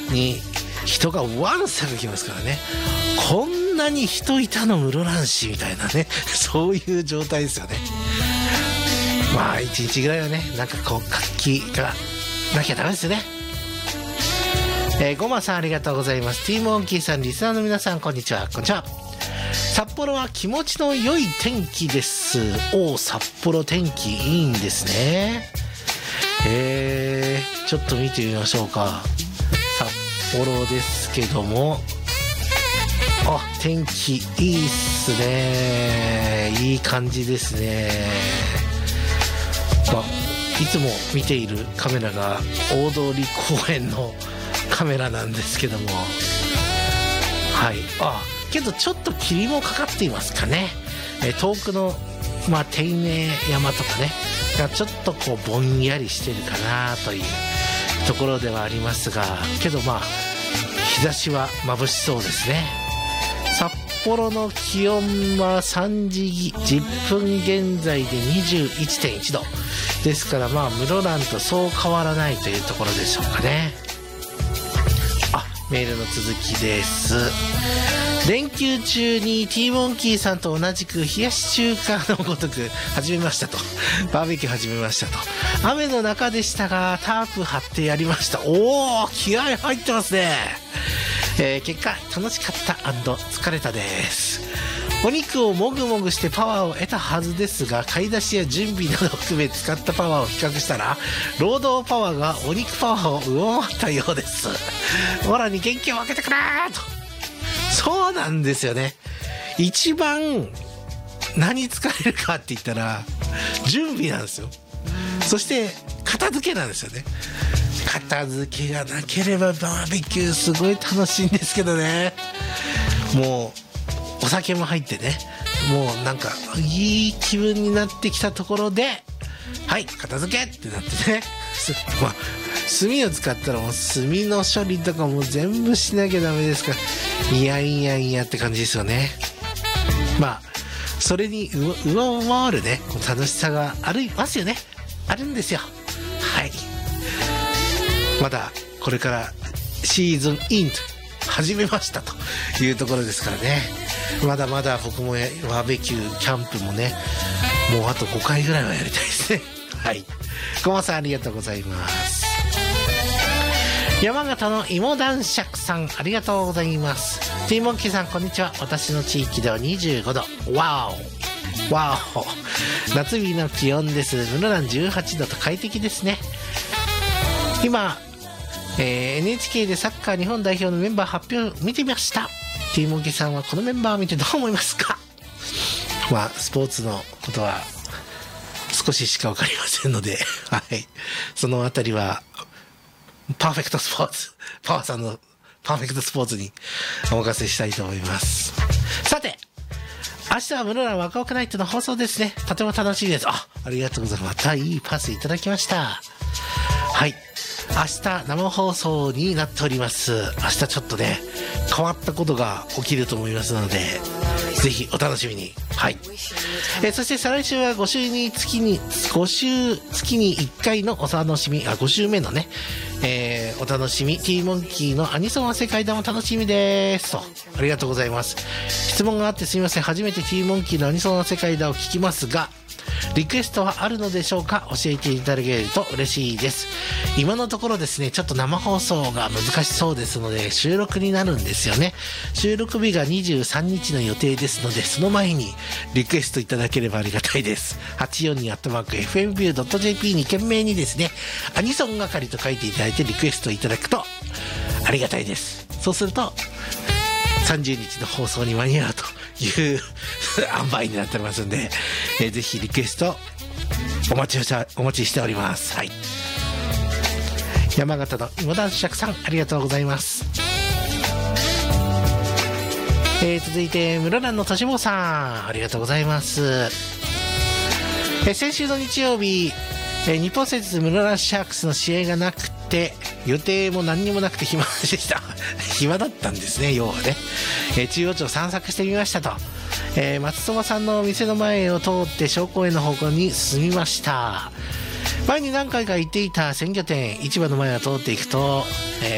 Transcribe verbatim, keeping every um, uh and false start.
に人がわんさか来ますからね。こんなに人いたの室蘭市みたいなね、そういう状態ですよね。まあ一日ぐらいはね、なんかこう活気がなきゃダメですよね。えー、ごまさんありがとうございます。ティーモンキーさん、リスナーの皆さんこんにちは。こんにちは。札幌は気持ちの良い天気です。おー、札幌天気いいんですね。えー、ちょっと見てみましょうか。札幌ですけども、あ、天気いいっすね。いい感じですね。まあ、いつも見ているカメラが大通公園のカメラなんですけども、はい、あ、けどちょっと霧もかかっていますかね。え遠くの、まあ、手稲山とかねがちょっとこうぼんやりしてるかなというところではありますが、けどまあ日差しは眩しそうですね。札幌の気温はさんじじゅっぷん現在で にじゅういってんいちどですから、まあ室蘭とそう変わらないというところでしょうかね。あ、メールの続きです。連休中にティーモンキーさんと同じく冷やし中華のごとく始めましたと。バーベキュー始めましたと。雨の中でしたがタープ張ってやりました。おー、気合入ってますね。えー、結果楽しかった&疲れたです。お肉をもぐもぐしてパワーを得たはずですが、買い出しや準備などを含め使ったパワーを比較したら労働パワーがお肉パワーを上回ったようです。オラに元気を分けてくれーと。そうなんですよね。一番何疲れるかって言ったら準備なんですよ。そして片付けなんですよね。片付けがなければバーベキューすごい楽しいんですけどね。もうお酒も入ってね、もうなんかいい気分になってきたところで、はい片付けってなってね、まあ炭を使ったらもう炭の処理とかも全部しなきゃダメですから、いやいやいやって感じですよね。まあそれに上回るね楽しさがありますよね。あるんですよ。はい、まだこれからシーズンインと始めましたというところですからね。まだまだ僕もバーベキューキャンプもね、もうあとごかいぐらいはやりたいですね。はい、ごまさんありがとうございます。山形の芋男爵さんありがとうございます。ティーモンキーさんこんにちは。私の地域ではにじゅうごど。ワオワオ、夏日の気温です。室蘭じゅうはちどと快適ですね。今、えー、エヌエイチケー でサッカー日本代表のメンバー発表を見てみました。ティーモンキーさんはこのメンバーを見てどう思いますか？まあスポーツのことは少ししか分かりませんので、はい、そのあたりはパーフェクトスポーツ、パワーさんのパーフェクトスポーツにお任せしたいと思います。さて、明日は室蘭ワクワクナイトの放送ですね。とても楽しいです。あ、ありがとうございます。またいいパスいただきました。はい、明日生放送になっております。明日ちょっとね変わったことが起きると思いますので、ぜひお楽しみに。はい、えー、そして再来週はご週に月に5週月にいっかいのお楽しみ、あご週目のね、えー、お楽しみティーモンキーのアニソンは世界でも楽しみですと。ありがとうございます。質問があってすみません。初めてティーモンキーのアニソンは世界だを聞きますが、リクエストはあるのでしょうか？教えていただけると嬉しいです。今のところですね、ちょっと生放送が難しそうですので収録になるんですよね。収録日がにじゅうさんにちの予定ですので、その前にリクエストいただければありがたいです。はちよんにアットマークエフエムビュードットジェーピー に懸命にですね、アニソン係と書いていただいてリクエストいただくとありがたいです。そうするとさんじゅうにちの放送に間に合うという塩梅になっておりますので、えー、ぜひリクエストお待ちしたお待ちしております。はい、山形の芋男爵さんありがとうございます。えー、続いて室蘭のとしもさんありがとうございます。えー、先週の日曜日、えー、日本製鉄室蘭シャークスの試合がなくて予定も何にもなくて暇でした暇だったんですね、要はね。えー、中央町散策してみましたと。えー、松そばさんの店の前を通って商工園の方向に進みました。前に何回か行っていた鮮魚店市場の前を通っていくと、えー